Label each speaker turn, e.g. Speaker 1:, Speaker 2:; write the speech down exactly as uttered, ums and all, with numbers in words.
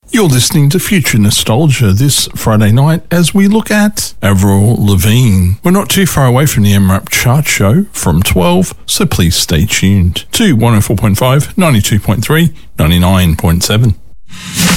Speaker 1: You're listening to Future Nostalgia this Friday night as we look at Avril Lavigne. We're not too far away from the M RAP chart show from twelve, so please stay tuned to one oh four point five, ninety-two point three, ninety-nine point seven.